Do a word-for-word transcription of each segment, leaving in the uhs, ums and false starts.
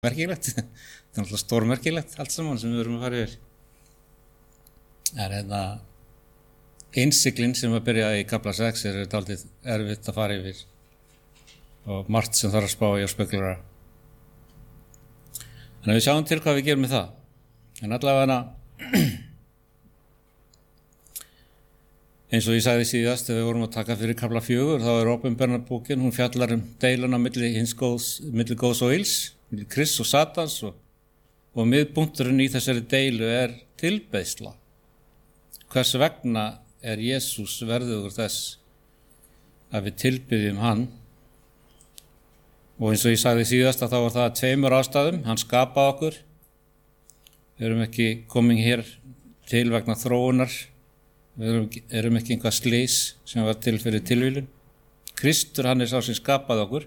merkilegt. Það er alltaf stórmerkilegt allt saman sem við erum að fara yfir. Það er hérna innsiglin sem að byrja í kafla sex er dálítið erfitt að fara yfir og margt sem þarf að spá í og speklara. Þannig að við sjáum til hvað við gerum með það. En allavega eins og ég sagði síðast þegar við vorum að taka fyrir kafla fjögur, þá er Opinberunarbókin, hún fjallar um deiluna milli hins góðs, milli góðs og ills, milli Krists og Satans og, og miðpunkturinn í þessari deilu er tilbeiðsla. Hvers vegna er Jesús verðugur þess að við tilbiðjum hann? Og eins og ég sagði síðast að þá var það tveimur ástæðum, hann skapaði okkur. Við erum ekki komin hér til vegna þróunar, við erum, erum ekki einhvað slys sem var til fyrir tilvílun. Kristur, hann er sá sem skapaði okkur.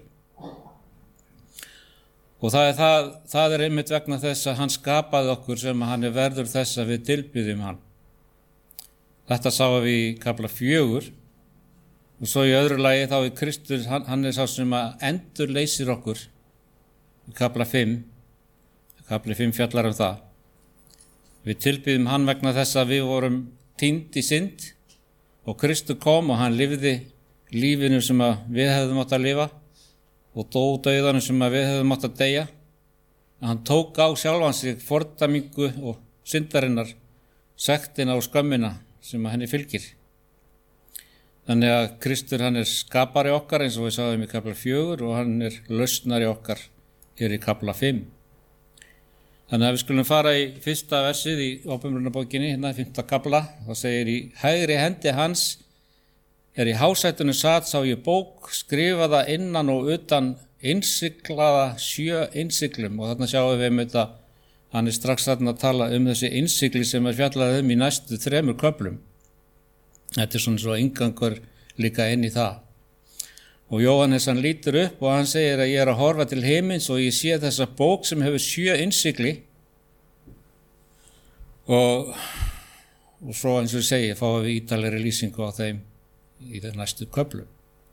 Og það er, það, það er einmitt vegna þess að hann skapaði okkur sem hann er verður þess að við tilbiðjum hann. Þetta sáum við í kafla fjögur og svo í öðru lagi þá er Kristur, hann, hann er sá sem að endur leysir okkur í kafla fimm. Kafli fimm fjallar um það. Við tilbiðjum hann vegna þess að við vorum týnd í synd og Kristur kom og hann lifði lífinu sem að við hefðum átt að lifa og dó dauðanum sem að við hefðum átt að deyja. Hann tók á sjálfan sig fordæmingu og syndarinnar, sektina og skömmina sem að henni fylgir. Þannig að Kristur, hann er skapari okkar eins og við sáum í kafla fjögur og hann er lausnari okkar hér í kafla fimm. Þannig að við skulum fara í fyrsta versið í Opinberunarbókinni, hérna í fimmta kafla. Það segir í hægri hendi hans er í hásætinu sat sá ég bók skrifaða innan og utan innsiglaða sjö innsiglum og þarna sjáum við um þetta, hann er strax þarna að tala um þessi innsigli sem er fjallað um í næstu þremur köflum. Þetta er svona svo inngangur líka inn í það. Og Jóhannes hann lítur upp og hann segir að ég er að horfa til himins og ég sé þessa bók sem hefur sjö innsigli og, og svo eins og ég segi fáum við ítalegri lýsingu á þeim í þeim næstu köflum.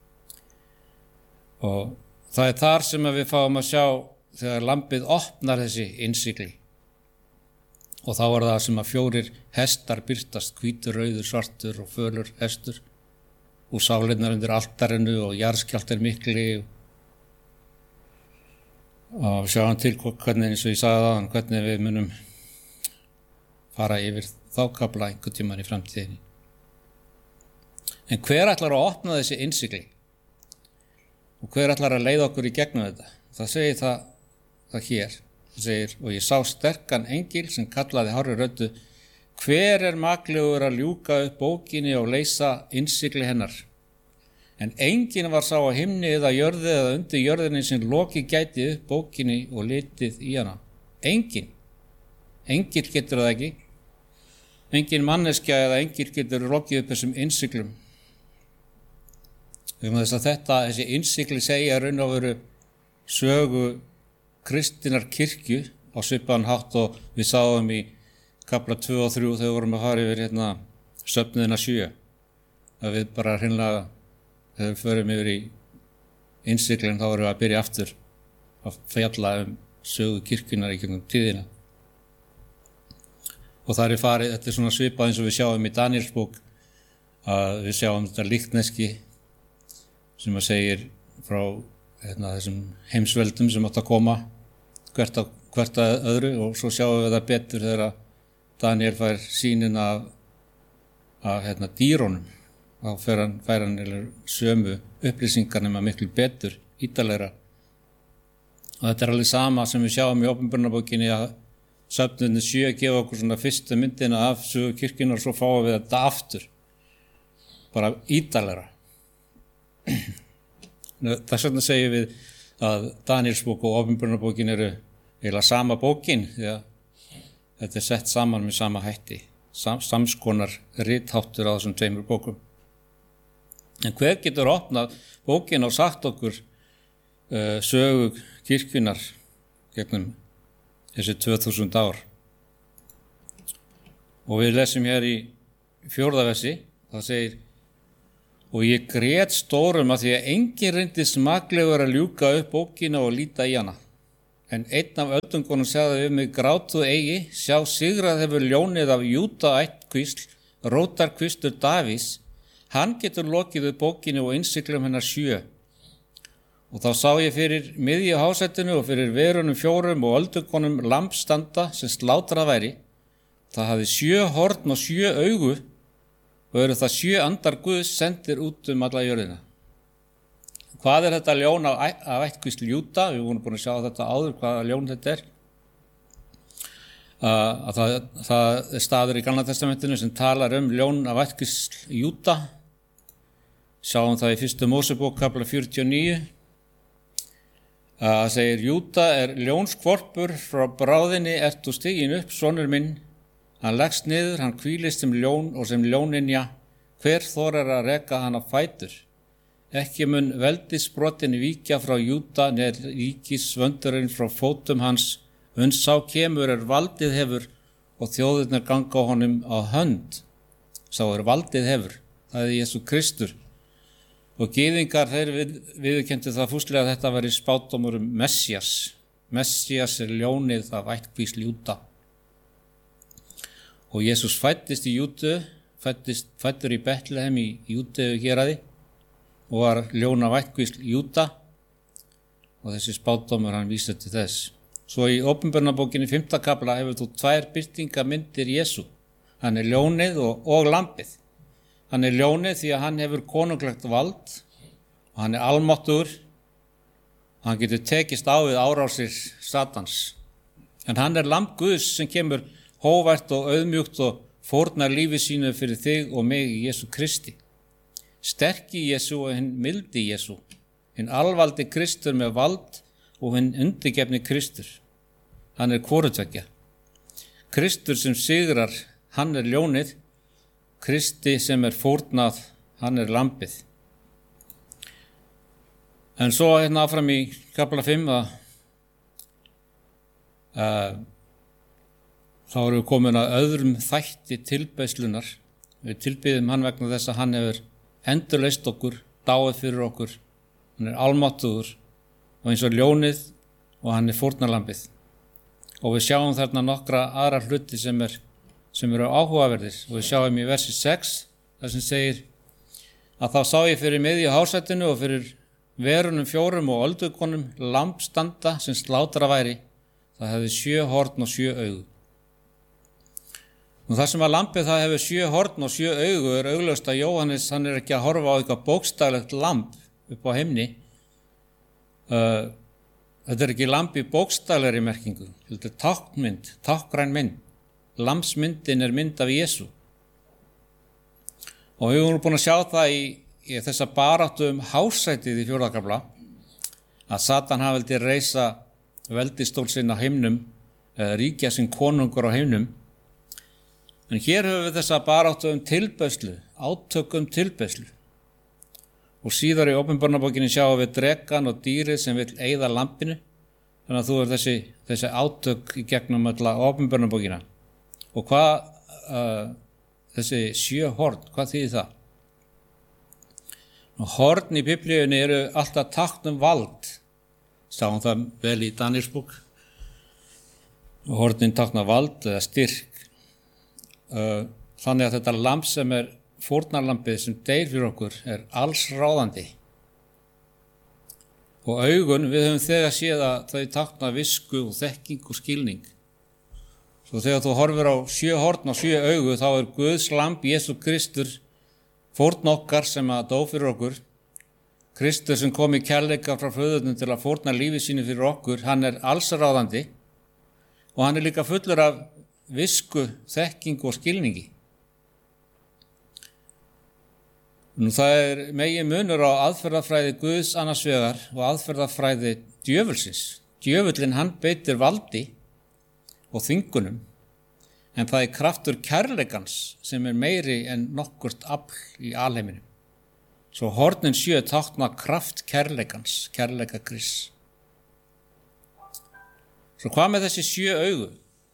Og það er þar sem við fáum að sjá þegar lambið opnar þessi innsigli. Og þá var það sem að fjórir hestar birtast, hvítur, rauður, svartur og fölur hestur og sálinnar undir altarinu og jarðskjálftar mikli og sjáum til hvernig eins og ég sagði það, hvernig við munum fara yfir þá kafla einhvern tímann í framtíðinni. En hver ætlar að opna þessi innsigli? Og hver ætlar að leiða okkur í gegnum þetta? Það segir það, það hér. Það segir, og ég sá sterkan engil sem kallaði hárri röddu, hver er maklegur að ljúka upp bókinni og leysa innsigli hennar? En enginn var sá á himni eða jörði eða undir jörðinni sem loki gæti upp bókinni og litið í hana. Enginn. Engil getur það ekki. Enginn manneskja eða engil getur lokið upp þessum innsiglum. Um þess að þetta, þessi innsigli segja raun og veru sögu kristinnar kirkju á svipaðan hátt og við sáum í kafla tvö og þrjú þegar við vorum að fara yfir hérna söfnuðina sjö. Það við bara hreinlega, þegar við förum yfir í innsiglinn þá vorum við að byrja aftur að fjalla um sögu kirkjunnar í gegnum tíðina. Og það er farið, þetta er svona svipað eins og við sjáum í Daníelsbók, að við sjáum þetta líkneski sem að segir frá hérna, þessum heimsveldum sem átt að koma hvert að, hvert að öðru og svo sjáum við það betur þegar Daniel fær sýnin af, af hérna, dýrónum. Þá fær hann, fær hann sömu upplýsingar nema miklu betur, ítarlegra. Og þetta er alveg sama sem við sjáum í Opinberunarbókinni að söfnuðin sjö gefa okkur svona fyrstu myndina af sögu kirkjunnar og svo fáum við þetta aftur. Bara ítarlegra. Þess vegna segjum við að Daníelsbók og Opinberunarbókin eru eiginlega sama bókin því að þetta er sett saman með sama hætti, Sam, samskonar ritháttur á þessum tveimur bókum. En hver getur opnað bókin og sagt okkur uh, sögu kirkjunnar gegnum þessi tvö þúsund ár? Og við lesum hér í fjórða versi, það segir og ég grét stórum að því að enginn reyndist maklegur að ljúka upp bókina og líta í hana. En einn af öldungunum sagði við mig, grátu eigi, sjá sigrað hefur ljónið af Júda ættkvísl, rótarkvistur Davís, hann getur lokið við bókinu og innsiglum hennar sjö. Og þá sá ég fyrir miðju hásættinu og fyrir verunum fjórum og öldungunum lamb standa sem slátrað væri. Það hafði sjö horn og sjö augu og eru það sjö andar Guðs sendir út um alla jörðina. Hvað er þetta ljón af, af ættkvísl Júda? Við vorum búin að sjá þetta áður, hvaða ljón þetta er. Uh, það, það er staður í Gamla testamentinu sem talar um ljón af ættkvísl Júda. Sjáum það í fyrstu Mósebók kafla fjörutíu og níu. Það uh, segir, Júda er ljónskvorpur, frá bráðinni ert þú stiginn upp, sonur minn. Hann leggst niður, hann hvílist sem ljón og sem ljóninja. Hver þorar að reka hann á fætur? Ekki mun veldisbrotin víkja frá Júda, neð ríkisvöndurinn frá fótum hans. Uns sá kemur er valdið hefur og þjóðirnar ganga á honum á hönd. Sá er valdið hefur, það er Jesú Kristur. Og gyðingar þeir við, viðurkenndu það fúslega að þetta væri spádómur um Messías. Messías er ljónið af ættkvísl Júda. Og Jesús fæddist í Júdu, fæddist, fæddur í Betlehem í Júdeu héraði og var ljón af ættkvísl Júda og þessi spádómur hann vísar til þess. Svo í Opinberunarbókinni fimmta kafla hefur þú tvær birtingamyndir Jesú. Hann er ljónið og, og lambið. Hann er ljónið því að hann hefur konunglegt vald og hann er almáttugur og hann getur tekist á við árásir Satans. En hann er lamb Guðs sem kemur hóvært og auðmjúkt og fórnar lífi sínu fyrir þig og mig í Jesú Kristi. Sterki Jesú og hinn mildi Jesú, hinn alvaldi Kristur með vald og hinn undirgefni Kristur. Hann er hvorutveggja. Kristur sem sigrar, hann er ljónið, Kristi sem er fórnað, hann er lambið. En svo hérna áfram í kafla fimm að uh, þá erum við komin að öðrum þætti tilbeiðslunar. Við tilbiðum hann vegna þess að hann hefur endurleist okkur, dáið fyrir okkur. Hann er almáttugur og eins og ljónið og hann er fórnarlambið. Og við sjáum þarna nokkra aðra hluti sem, er, sem eru áhugaverðir. Og við sjáum í versi sex, þar sem segir að þá sá ég fyrir miðju hásættinu og fyrir verunum fjórum og öldugonum lamb standa sem slátra væri. Það hefði sjö horn og sjö augu. Og það sem að lambið það hefur sjö horn og sjö augu er augljóst að Jóhannes hann er ekki að horfa á eitthvað bókstaflegt lamb upp á himni. Uh, þetta er ekki lamb í bókstaflegri merkingu. Þetta er táknmynd, tákgræn mynd. Lambsmyndin er mynd af Jesú. Og við vorum búin að sjá það í, í þessa baráttu um hásætið í fjórða kafla að Satan hafi vildi reisa veldistól sinn á himnum eða ríkja sinn konungur á himnum. En hér höfum við þessa baráttu um tilbeiðslu, átök um tilbeiðslu. Og síðar í Opinberunarbókinni sjáum við drekann og dýrið sem vill eyða lambinu. Þannig að þú er þessi, þessi átök í gegnum alla Opinberunarbókina. Og hvað, uh, þessi sjö horn, hvað þýðir það? Og horn í Biblíunni eru alltaf tákn um vald. Sáum það vel í Daníelsbók. Og hornin tákna vald eða styrk. Þannig að þetta lamb sem er fórnarlambið sem deyr fyrir okkur er alls ráðandi. Og augun, við höfum þegar séð að þau tákna visku og þekking og skilning. Svo þegar þú horfir á sjö horn og sjö augu þá er Guðs lamb Jesú Kristur fórn okkar sem að dó fyrir okkur. Kristur sem kom í kærleika frá föðurnum til að fórna lífi sínu fyrir okkur, hann er alls ráðandi og hann er líka fullur af visku, þekkingu og skilningi. Nú það er megin munur á aðferðafræði Guðs annars vegar og aðferðafræði djöfulsins. Djöfullinn hann beitir valdi og þvingunum, en það er kraftur kærleikans sem er meiri en nokkurt afl í alheiminum. Svo hornin sjö tákna kraft kærleikans, kærleika Krists. Svo hvað með þessi sjö augu?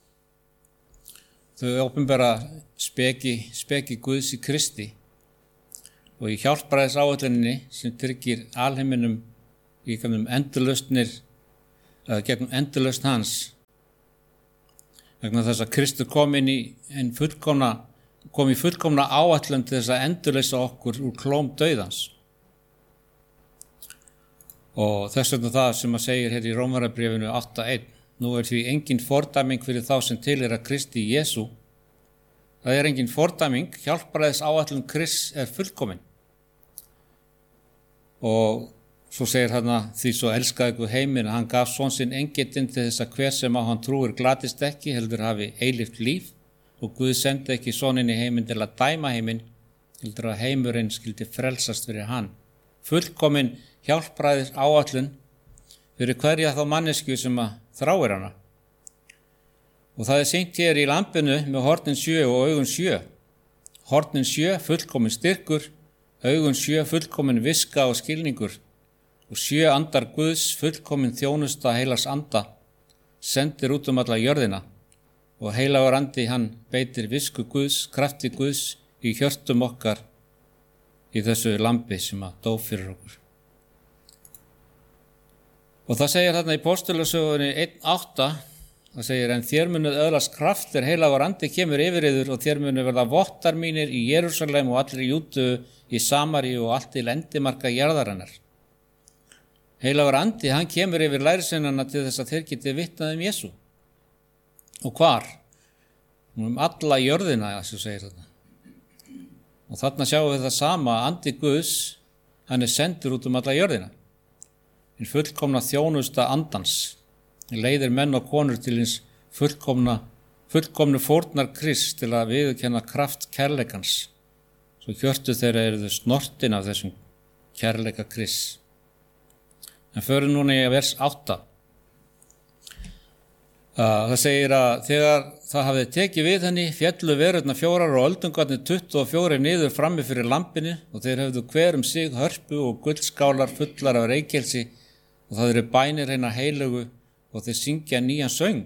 Þau opinbera speki, speki Guðs í Kristi og í hjálpræðisáætluninni sem tryggir alheiminum í kannum endurlausnir eða gegnum endurlausn hans, vegna þess að Kristur kom inn í en fullkomna, kom í fullkomna áætlun til þess að endurleysa okkur úr klóm dauðans. Og þess vegna það sem að segir hér í Rómarbréfinu átta eitt, nú er því engin fordæming fyrir þá sem tilheyra Kristi Jesú. Það er engin fordæming, hjálpræðis áætlun Krists er fullkomin. Og svo segir hann að því svo elskaði Guð heiminn að hann gaf son sinn engetinn til þess að hver sem á hann trúir glatist ekki, heldur hafi eilíft líf, og Guð sendi ekki soninn í heiminn til að dæma heiminn, heldur að heimurinn skyldi frelsast fyrir hann. Fullkomin hjálpræðis áætlun fyrir hverja þá mannesku sem að þráir hana. Og það er sýnt hér í lampinu með hornin sjö og augun sjö. Hornin sjö, fullkomin styrkur, augun sjö, fullkomin viska og skilningur, og sjö andar Guðs, fullkomin þjónusta heilags anda, sendir út um alla jörðina, og heilagur andi hann beitir visku Guðs, krafti Guðs í hjörtum okkar í þessu lampi sem að dó fyrir okkur. Og það segir þarna í Póstulasögunni einn átta, það segir, en þér munuð öðlast kraft er heilagur andi kemur yfir yður og þér munuð verða vottar mínir í Jerúsalem og allir í Júdu, í Samaríu og allt til endimarka jarðarinnar. Heilagur andi, hann kemur yfir lærisveinana til þess að þeir geti vitnað um Jesú. Og hvar? Um alla jörðina, þessu segir þetta. Og þarna sjáum við það sama, andi Guðs, hann er sendur út um alla jörðina. Hinn fullkomna þjónusta andans, leiðir menn og konur til hins fullkomna, fullkomnu fórnar Krist til að viðurkenna kraft kærleikans. Svo hjörtu þeirra eru þau snortin af þessum kærleika Krist. En förum núna í vers átta. Það segir að þegar það hafði tekið við henni, féllu verurnar fjórar og öldungarnir tuttugu og fjórir niður frammi fyrir lampinu og þeir höfðu hver um sig hörpu og guldskálar fullar af reykelsi og það eru bænir hinna heilögu og þeir syngja nýjan söng.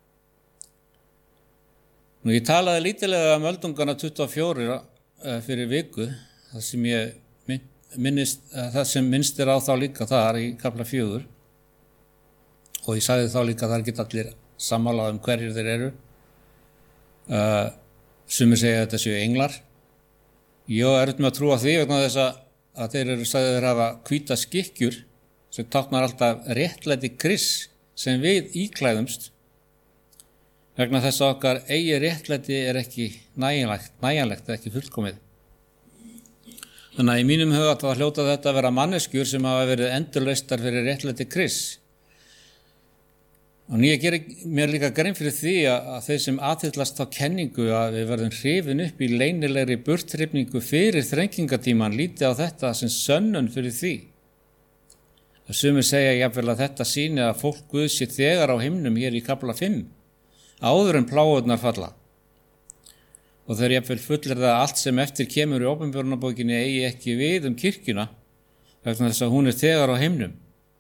Nú ég talaði lítilega um öldungarna tuttugu og fjórir fyrir viku, það sem ég minnist, það sem minnst er á þá líka þar í kapla fjögur, og ég sagði þá líka að það er ekki allir sammála um hverjir þeir eru. Uh, sumir segja að þetta séu englar. Ég er með að trúa því vegna þess að, að þeir eru sagðir hafa hvíta skikkjur sem táknar alltaf réttlæti Krists sem við íklæðumst, vegna þess að okkar eigi réttlæti er ekki nægjanlegt, nægjanlegt ekki fullkomið. Þannig að í mínum huga þá hljóta þetta að vera manneskjur sem hafa verið endurlaustar fyrir réttlæti Krists. Og ég gerir mér líka grein fyrir því að, að þeir sem aðhyllast þá kenningu að við verðum hrifin upp í leynilegri burthrifningu fyrir þrengingatíman líti á þetta sem sönnun fyrir því. Það sumir segja jafnvel að þetta sýni að fólk Guðs sé þegar á himnum hér í kapla fimm, áður en plágurnar falla. Og þeir jafnvel fullir það að allt sem eftir kemur í Opinberunarbókinni eigi ekki við um kirkjuna, vegna þess að hún er þegar á himnum.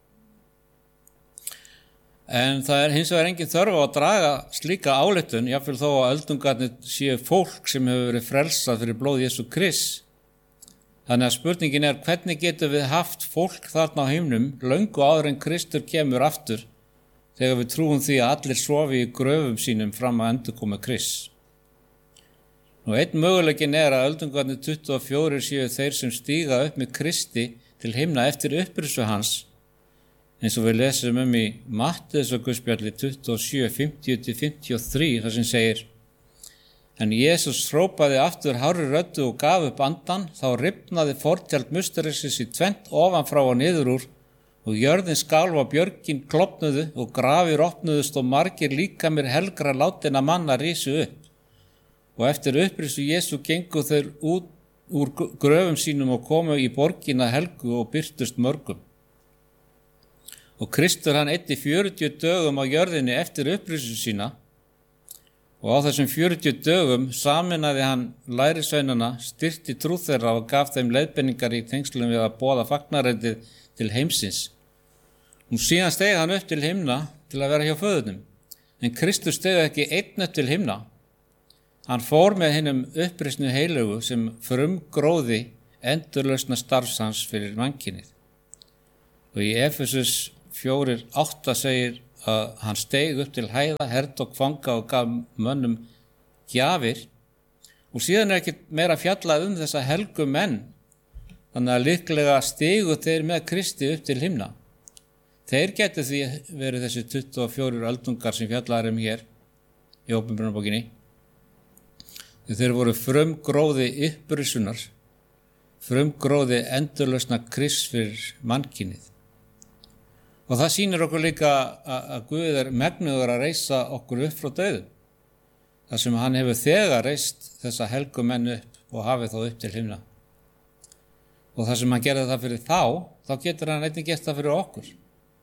En það er hins vegar engin þörf á að draga slíka ályktun, jafnvel þó að öldungarnir séu fólk sem hefur verið frelsað fyrir blóð Jesú Krists. Þannig að spurningin er, hvernig getum við haft fólk þarna á himnum löngu áður en Kristur kemur aftur, þegar við trúum því að allir sofi í gröfum sínum fram að endurkomu Krists. Nú einn möguleikin er að öldungarnir tuttugu og fjórir séu þeir sem stíga upp með Kristi til himna eftir upprissu hans, eins og við lesum um í Matteusarguðspjalli tuttugu og sjö, fimmtíu til fimmtíu og þrjú, þar sem segir, en Jesús hrópaði aftur hárri röddu og gaf upp andan, þá rifnaði fortjald musterisins í tvennt ofanfrá og niður úr, og jörðin skalf og björgin klofnuðu og grafir opnuðust og margir líkamir helgra látinna manna risu upp. Og eftir upprissu Jesú gengu þeir út úr gröfum sínum og komu í borgina helgu og birtust mörgum. Og Kristur hann eyddi fjörutíu dögum á jörðinni eftir upprissu sína og á þessum fjörutíu dögum sameinaði hann lærisveinana, styrkti trú þeirra og gaf þeim leiðbeiningar í tengslum við að boða fagnarættið til heimsins. Og síðan steig hann upp til himna til að vera hjá föðurnum. En Kristur steig ekki einn upp til himna. Hann fór með hinum upprisnu heilögu sem frumgróði endurlausna starfs hans fyrir mannkynið. Og í Efesus fjórir átta segir að hann steig upp til hæða, hertók fanga og gaf mönnum gjafir, og síðan er ekki meira fjallað um þessa helgu menn, þannig að líklega stigu þeir með Kristi upp til himna. Þeir geti því verið þessi tuttugu og fjórir öldungar sem fjallaðar um hér í Åpenbarabókinni. Þeir voru frumgróði upprisunar, frumgróði endurlausna Krists fyrir mannkynið. Og það sýnir okkur líka að Guð er megnuður að reisa okkur upp frá dauðum, þar sem hann hefur þegar reist þessa helgu menn upp og hafið þá upp til himna. Og þar sem hann gerði það fyrir þá, þá getur hann einnig gert það fyrir okkur.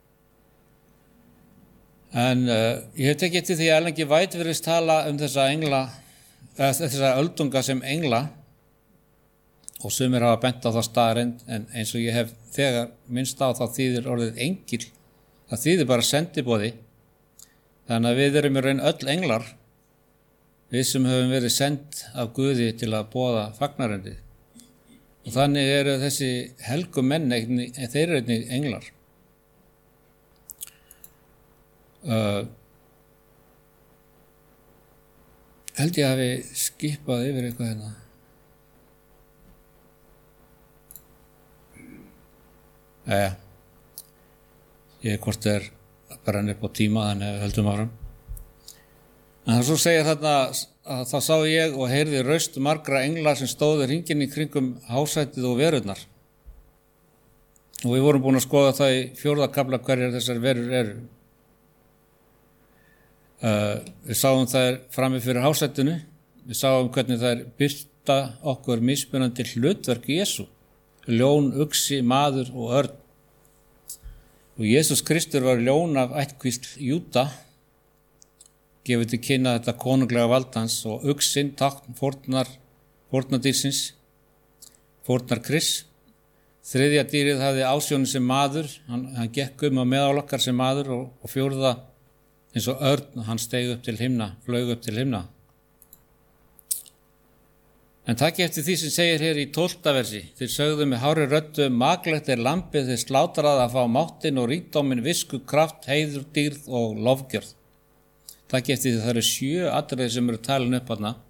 En uh, ég hef tekið til því að Ellen G. White virðist tala um þessa engla, eða þessa öldunga sem engla, og sumir hafa bent á það staðreynd, en eins og ég hef þegar minnst á þá þýðir orðið engill, það þýðir bara sendiboði, þannig að við erum í raun öll englar, við sem höfum verið send af Guði til að boða fagnarendið. Og þannig eru þessi helgu menn, þeir eru einnig englar. Uh, held ég hafi skipað yfir eitthvað hérna. Jæja, ég er hvort er að brenna upp á tíma, þannig að við höldum áfram. En svo segir þarna að þá sá ég og heyrði raust margra engla sem stóðu hringinn í kringum hásætið og verurnar. Og við vorum búin að skoða það í fjórða kafla hverjar þessar verur eru. Uh, við sáum þær frammi fyrir hásætinu, við sáum hvernig þær birta okkur mismunandi hlutverk Jesú, ljón, uxi, maður og örn. Og Jesús Kristur var ljón af ættkvísl Júda, gefið til kynna þetta konunglega valdans, og uxinn, tákn fórnar, fórnardýrsins, fórnar Krists. Þriðja dýrið hafði ásjónu sem maður, hann, hann gekk um á meðal okkar sem maður, og, og fjórða eins og örn, hann steig upp til himna, flaug upp til himna. En takk eftir því sem segir hér í tólfta versi, þeir sögðu með hárri röddu, maglegt er lambið þeir slátrað að fá máttinn og ríkdóminn, visku, kraft, heiður, dýrð og lofgjörð. Takk eftir því það eru sjö atriði sem eru talin upp þarna.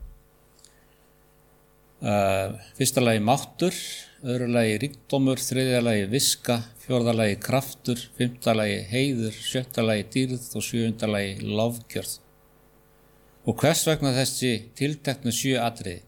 Uh, fyrsta lagi máttur, öðru lagi ríkdómur, þriðja lagi viska, fjórða lagi kraftur, fimmta lagi heiður, sjötta lagi dýrð og sjöunda lagi lofgjörð. Og hvers vegna þessi tilteknu sjö atriði?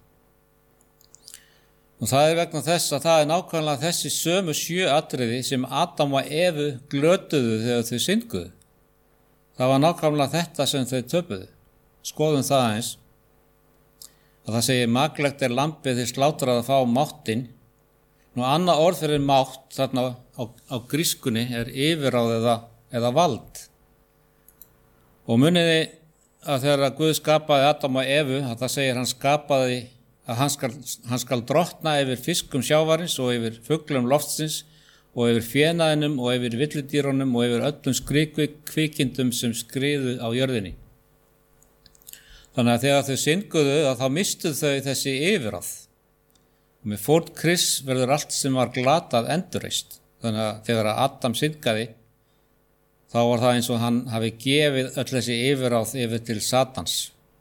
Og það er vegna þess að það er nákvæmlega þessi sömu sjö atriði sem Adam og Evu glötuðu þegar þau synguðu. Það var nákvæmlega þetta sem þau töpuðu. Skoðum það eins. Að það segir maglegt er lambið þeir slátrað að fá máttinn. Nú annað orð fyrir mátt þarna á, á grískunni er yfirráð eða, eða vald. Og muniði að þegar Guð skapaði Adam og Evu, að það segir hann skapaði að hann skal, hann skal drottna yfir fiskum sjávarins og yfir fuglum loftsins og yfir fénaðinum og yfir villidýrunum og yfir öllum skriðkvikindum sem skriðu á jörðinni. Þannig að þegar þau synguðu að þá mistuð þau þessi yfirráð. Og með fórn Krists verður allt sem var glatað endurreist. Þannig að þegar Adam syngaði, þá var það eins og hann hafi gefið öll þessi yfirráð yfir til Satans.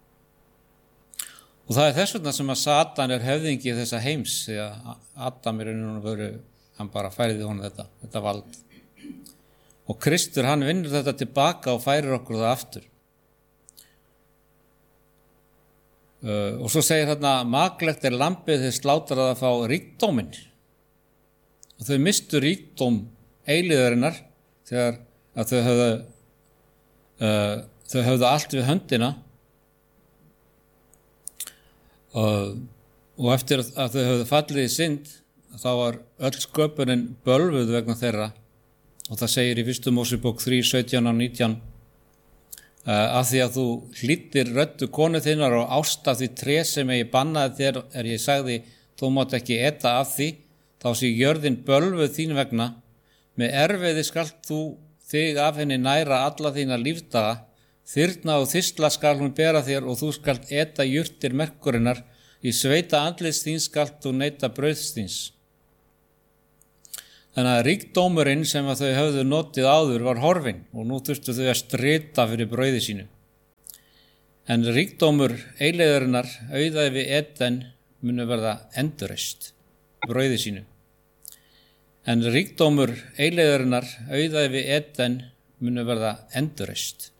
Og það er þess vegna sem að Satan er höfðingi þessa heims, því að Adam er einhvern veginn, hann bara færiði honum þetta, þetta vald. Og Kristur, hann vinnur þetta tilbaka og færir okkur það aftur. Uh, og svo segir þarna, maglegt er lambið þeir slátrað að fá ríkdóminn. Og þau mistu ríkdóm eilíðarinnar þegar að þau höfðu, uh, þau höfðu allt við höndina. Uh, og eftir að þau höfðu fallið í synd, þá var öll sköpunin bölvuð vegna þeirra, og það segir í fyrstu Mósebók þrjú, sautján og nítján, uh, að því að þú hlýddir röddu konu þinnar og ást af því tré sem ég bannaði þér er ég sagði, þú mátt ekki eta af því, þá sé jörðin bölvuð þín vegna, með erfiði skalt þú þig af henni næra alla þína lífdaga, þyrna og þysla skal hún bera þér og þú skalt eta jurtir merkurinnar, í sveita andlits þín skalt þú neyta brauðs þíns. En að ríkdómurinn sem að þau höfðu notið áður var horfinn og nú þurftu þau að strita fyrir brauði sínu. En ríkdómur eilífðarinnar auðæfi við Eden munu verða endurreist brauði sínu. En ríkdómur eilífðarinnar auðæfi við Eden munu verða endurreist